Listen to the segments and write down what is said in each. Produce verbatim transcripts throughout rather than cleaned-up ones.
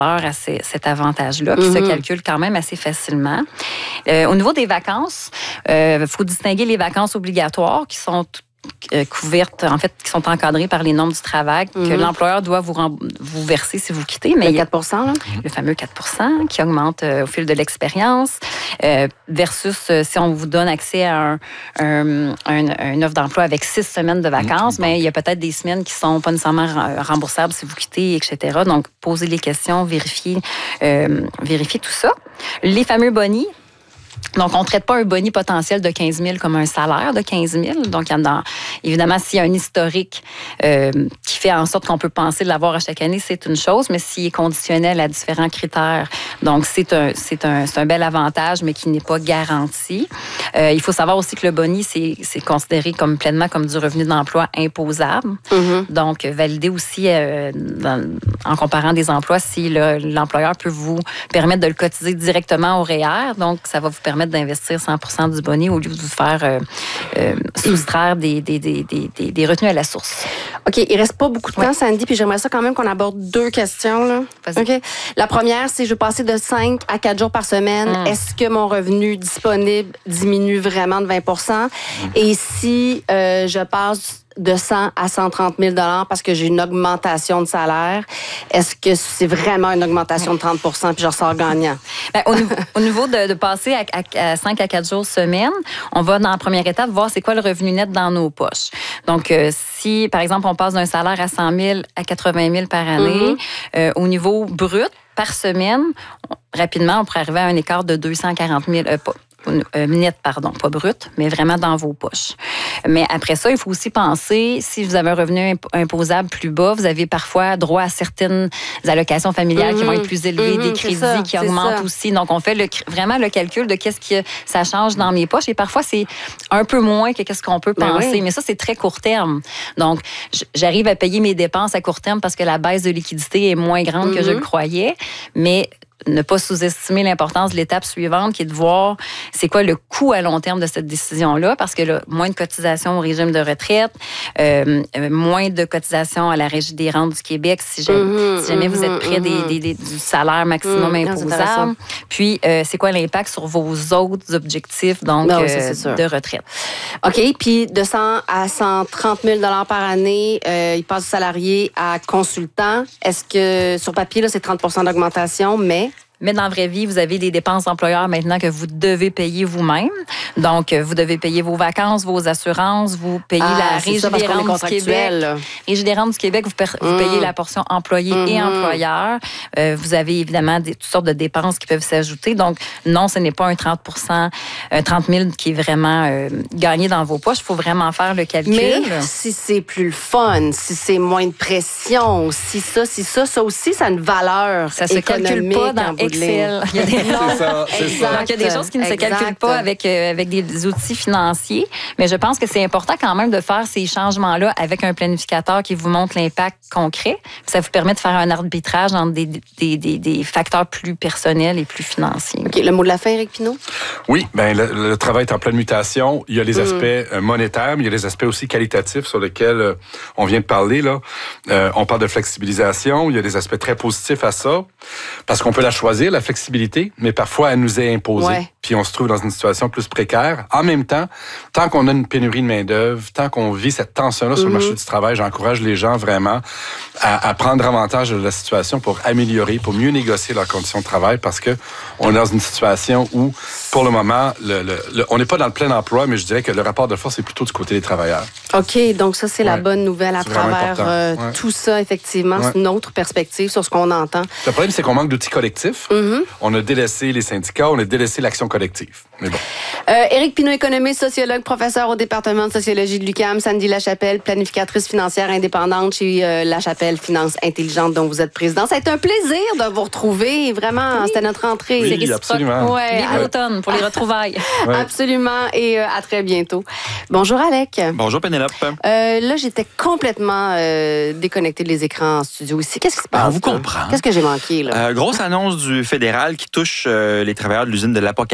à ces, cet avantage-là, qui mm-hmm. se calcule quand même assez facilement. Euh, au niveau des vacances, il euh, faut distinguer les vacances obligatoires qui sont euh, couvertes, en fait, qui sont encadrées par les normes du travail, mm-hmm. que l'employeur doit vous, rem- vous verser si vous quittez. Mais le quatre pour cent, là? Le fameux quatre pour cent qui augmente euh, au fil de l'expérience, euh, versus euh, si on vous donne accès à un, un, un, une offre d'emploi avec six semaines de vacances, mm-hmm. mais il y a peut-être des semaines qui ne sont pas nécessairement remboursables si vous quittez, et cetera. Donc, posez les questions, vérifiez, euh, vérifiez tout ça. Les fameux bonis. Donc, on ne traite pas un boni potentiel de quinze mille comme un salaire de quinze mille. Donc, il y en a, évidemment, s'il y a un historique euh, qui fait en sorte qu'on peut penser de l'avoir à chaque année, c'est une chose, mais s'il est conditionnel à différents critères, donc c'est un, c'est un, c'est un bel avantage, mais qui n'est pas garanti. Euh, il faut savoir aussi que le boni, c'est, c'est considéré comme pleinement comme du revenu d'emploi imposable. Mm-hmm. Donc, valider aussi, euh, dans, en comparant des emplois, si le, l'employeur peut vous permettre de le cotiser directement au R E E R. Donc, ça va vous permettre d'investir cent pour cent du boni au lieu de vous faire euh, euh, soustraire des, des, des, des, des retenues à la source. OK, il reste pas beaucoup de temps, ouais. Sandy, puis j'aimerais ça quand même qu'on aborde deux questions. Là. Vas-y. OK. La première, c'est je veux passer de cinq à quatre jours par semaine. Mm. Est-ce que mon revenu disponible diminue vraiment de vingt pour cent? Mm. Et si euh, je passe de cent à cent trente mille dollars parce que j'ai une augmentation de salaire, est-ce que c'est vraiment une augmentation de trente pour cent puis je ressors gagnant? Bien, au, au niveau de, de passer à, à, à cinq à quatre jours semaine, on va dans la première étape voir c'est quoi le revenu net dans nos poches. Donc, euh, si, par exemple, on passe d'un salaire à cent mille à quatre-vingt mille par année, mm-hmm. euh, au niveau brut, par semaine, on, rapidement, on pourrait arriver à un écart de deux cent quarante mille. Euh, pas, Euh, net, pardon, pas brut, mais vraiment dans vos poches. Mais après ça, il faut aussi penser, si vous avez un revenu imposable plus bas, vous avez parfois droit à certaines allocations familiales mmh, qui vont être plus élevées, mmh, des crédits ça, qui augmentent ça. Aussi. Donc, on fait le, vraiment le calcul de qu'est-ce que ça change dans mes poches. Et parfois, c'est un peu moins que qu'est-ce qu'on peut penser. Mais, oui. mais ça, c'est très court terme. Donc, j'arrive à payer mes dépenses à court terme parce que la baisse de liquidité est moins grande mmh. que je le croyais. Mais ne pas sous-estimer l'importance de l'étape suivante, qui est de voir c'est quoi le coût à long terme de cette décision-là, parce que là, moins de cotisations au régime de retraite, euh, moins de cotisations à la Régie des rentes du Québec, si jamais, mmh, si jamais mmh, vous êtes près mmh. des, des, des, du salaire maximum mmh, imposable. Puis, euh, c'est quoi l'impact sur vos autres objectifs donc non, euh, ça, de retraite. OK. Puis, de cent à cent trente mille dollars par année, euh, il passe du salarié à consultant. Est-ce que, sur papier, là, c'est trente pour cent d'augmentation, mais Mais dans la vraie vie, vous avez des dépenses d'employeur maintenant que vous devez payer vous-même. Donc, vous devez payer vos vacances, vos assurances, vous payez ah, la Régie des rentes du Québec. Régie des rentes du Québec, vous, per- vous payez mmh. la portion employé mmh. et employeur. Euh, vous avez évidemment des, toutes sortes de dépenses qui peuvent s'ajouter. Donc, non, ce n'est pas un trente pour cent, un trente mille qui est vraiment euh, gagné dans vos poches. Il faut vraiment faire le calcul. Mais si c'est plus le fun, si c'est moins de pression, si ça, si ça, ça aussi, ça a une valeur ça se calcule pas dans Excel. Il y a des, c'est ça, c'est ça. Donc, il y a des choses qui ne exact. se calculent pas avec, euh, avec des outils financiers. Mais je pense que c'est important quand même de faire ces changements-là avec un planificateur qui vous montre l'impact concret. Ça vous permet de faire un arbitrage entre des, des, des, des facteurs plus personnels et plus financiers. OK. Le mot de la fin, Éric Pinault? Oui, bien, le, le travail est en pleine mutation. Il y a les aspects mm. monétaires, mais il y a les aspects aussi qualitatifs sur lesquels euh, on vient de parler. Là. Euh, on parle de flexibilisation. Il y a des aspects très positifs à ça, parce qu'on peut la choisir, la flexibilité, mais parfois, elle nous est imposée. Ouais. Puis on se trouve dans une situation plus précaire. En même temps, tant qu'on a une pénurie de main-d'œuvre, tant qu'on vit cette tension-là mm-hmm. sur le marché du travail, j'encourage les gens vraiment à, à prendre avantage de la situation pour améliorer, pour mieux négocier leurs conditions de travail, parce que on est dans une situation où, pour le moment, le, le, le, on n'est pas dans le plein emploi, mais je dirais que le rapport de force est plutôt du côté des travailleurs. OK, donc ça, c'est ouais. la bonne nouvelle à c'est travers euh, ouais. tout ça, effectivement. Ouais. C'est une autre perspective sur ce qu'on entend. Le problème, c'est qu'on manque d'outils collectifs. Mm-hmm. On a délaissé les syndicats, on a délaissé l'action collective. Mais bon. Euh, Éric Pinault, économiste, sociologue, professeur au département de sociologie de l'U Q A M. Sandy Lachapelle, planificatrice financière indépendante chez euh, Lachapelle Finance Intelligente, dont vous êtes président. Ça a été un plaisir de vous retrouver. Vraiment, oui. c'était notre rentrée. Oui, c'est absolument. Ouais. Vive l'automne pour les retrouvailles. Ouais. Absolument. Et euh, à très bientôt. Bonjour, Alec. Bonjour, Pénélope. Euh, là, j'étais complètement euh, déconnectée des écrans en studio ici. Qu'est-ce qui se passe? On vous comprend. Qu'est-ce que j'ai manqué, là? Euh, grosse annonce du fédéral qui touche euh, les travailleurs de l'usine de l'Apocatepsin.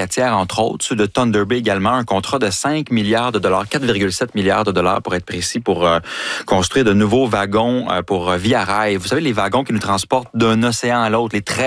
côtières, entre autres, ceux de Thunder Bay également, un contrat de cinq milliards de dollars, quatre virgule sept milliards de dollars pour être précis, pour euh, construire de nouveaux wagons euh, pour euh, Via Rail. Vous savez, les wagons qui nous transportent d'un océan à l'autre, les très